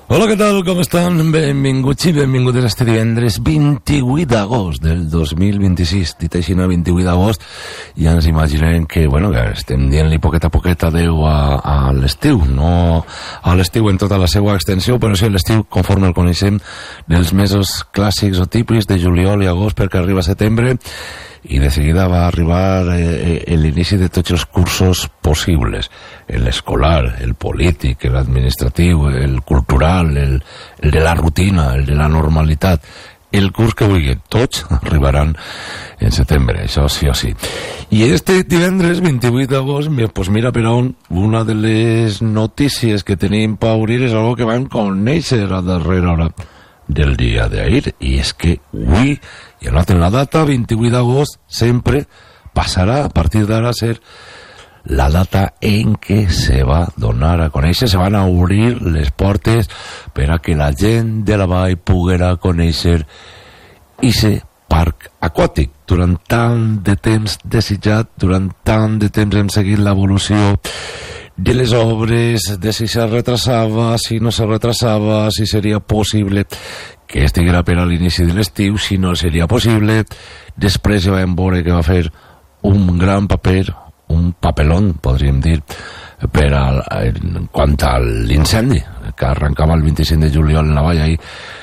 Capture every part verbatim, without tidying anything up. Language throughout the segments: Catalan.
Hola, què tal? Com estan? Benvinguts i benvingudes a este divendres vint-i-vuit d'agost del dos mil vint-i-sis. Dit així, no, vint-i-vuit d'agost, ja ens imaginem que, bueno, que estem dient-li poqueta a poqueta adeu a, a l'estiu, no a l'estiu en tota la seva extensió, però sí l'estiu conforme el coneixem dels mesos clàssics o típics de juliol i agost, perquè arriba setembre i de seguida va arribar eh, l'inici de tots els cursos possibles, l'escolar, el polític, l'administratiu, el cultural, el, el de la rutina, el de la normalitat, el curs que vulgui, tots arribaran en setembre, això sí o sí. I este divendres vint-i-vuit d'agost, pues mira per on, una de les notícies que tenim per obrir és algo que vam conèixer a darrera hora del dia d'ahir, i és que avui, i anoten la data, vint-i-vuit d'agost, sempre passarà a partir d'ara a ser la data en què se va donar a conèixer, se van a obrir les portes per a que la gent de la vall poguera conèixer ese parc aquàtic. Durant tant de temps desitjat, durant tant de temps hem seguit l'evolució de les obres, de si se retrasava, si no se retrasava, si seria possible que estiguera per a l'inici de l'estiu, si no seria possible. Després ja vam veure que va fer un gran paper, un papelón, podríem dir, per a, en quant a l'incendi que arrencava el vint-i-cinc de juliol en la vall. Ahí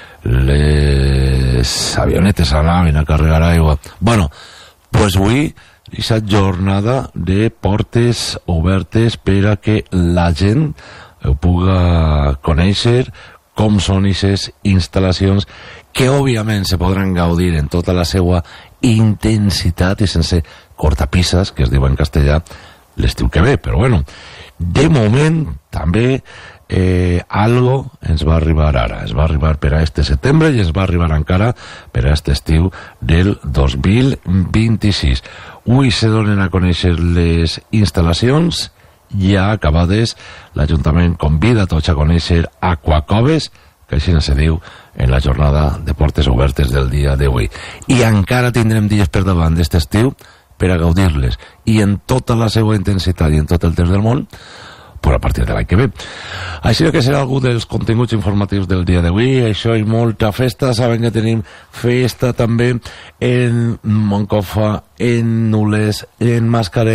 les avionetes anaven a carregar aigua. Bueno, pues avui aquesta jornada de portes obertes per a que la gent puga conèixer com són aquestes instal·lacions que òbviament se podran gaudir en tota la seva intensitat i sense cortapisses, que es diu en castellà, l'estiu que ve. Però bueno, de moment també eh, algo ens va arribar ara, ens va arribar per a este setembre i ens va arribar encara per a este estiu del dos mil vint-i-sis. Avui se donen a conèixer les instal·lacions ja acabades. L'Ajuntament convida a tots a conèixer Aquacoves, que així se diu en la jornada de portes obertes del dia d'avui. I encara tindrem dies per davant d'este estiu per a gaudir-les, i en tota la seva intensitat i en tot el temps del món, però a partir de l'any que ve. Així que serà algun dels continguts informatius del dia d'avui. Això i molta festa. Saben que tenim festa també en Moncofa, en Nules, en Mascarell,